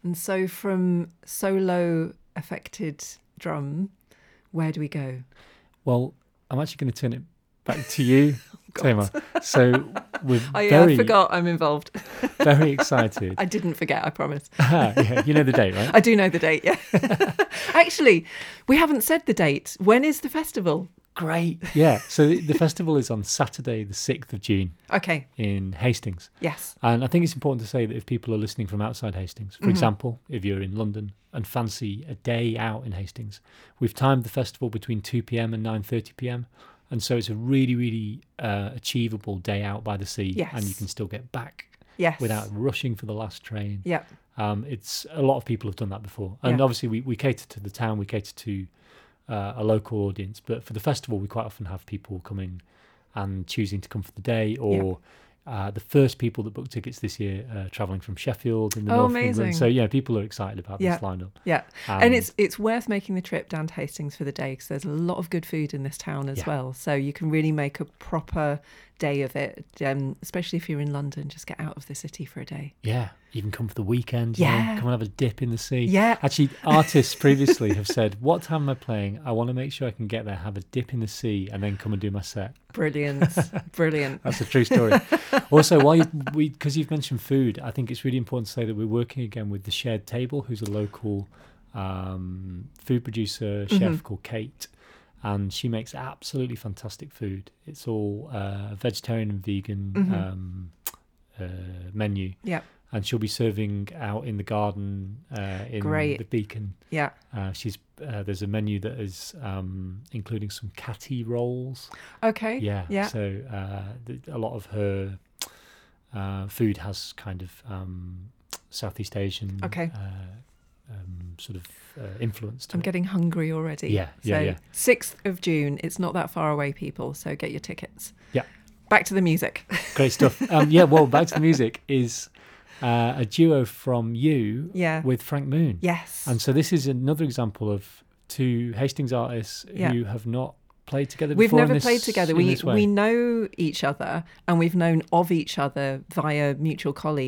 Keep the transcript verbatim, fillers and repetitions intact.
And so from solo affected drum, where do we go? Well, I'm actually going to turn it back to you, Oh, Tamar. So we're Oh yeah, very, I forgot I'm involved. very excited. I didn't forget, I promise. Yeah, you know the date, right? I do know the date, yeah. Actually, we haven't said the date. When is the festival? Great. Yeah. So the, the festival is on Saturday, the sixth of June Okay. in Hastings. Yes. And I think it's important to say that if people are listening from outside Hastings, for Mm-hmm. example, if you're in London and fancy a day out in Hastings, we've timed the festival between two p.m. and nine thirty p.m. And so it's a really, really uh, achievable day out by the sea. Yes. And you can still get back Yes. without rushing for the last train. Yeah. Um, it's a lot of people have done that before. And Yeah. obviously we, we cater to the town, we cater to uh, a local audience. But for the festival, we quite often have people coming and choosing to come for the day, or uh, the first people that booked tickets this year uh, travelling from Sheffield in the Oh, north of amazing. England. So yeah, people are excited about Yeah. this lineup. Yeah. Um, and it's it's worth making the trip down to Hastings for the day because there's a lot of good food in this town as Yeah. well. So you can really make a proper day of it, um, especially if you're in London. Just get out of the city for a day. Yeah, even come for the weekend. You know, Yeah. come and have a dip in the sea. Yeah. Actually, artists previously have said, what time am I playing? I want to make sure I can get there, have a dip in the sea, and then come and do my set. Brilliant. Brilliant. That's a true story. Also, while you, we, because you've mentioned food, I think it's really important to say that we're working again with the Shared Table, who's a local um, food producer, chef Mm-hmm. called Kate. And she makes absolutely fantastic food. It's all uh, vegetarian and vegan Mhm. um, uh, menu. Yeah. And she'll be serving out in the garden uh, in Great. the Beacon. Yeah. Uh, she's uh, there's a menu that is um, including some catty rolls. Okay. Yeah. Yeah. So uh, th- a lot of her uh, food has kind of um, Southeast Asian Okay. uh, um, sort of uh, influence to I'm it. getting hungry already. Yeah, yeah, so yeah. sixth of June. It's not that far away, people. So get your tickets. Yeah. Back to the music. Great stuff. Um, yeah. Well, back to the music is uh, a duo from you Yeah. with Frank Moon. Yes. And so this is another example of two Hastings artists Yeah. who have not played together We've before. in never this- played together. in We this way. we know each other and we've known of each other via mutual colleagues.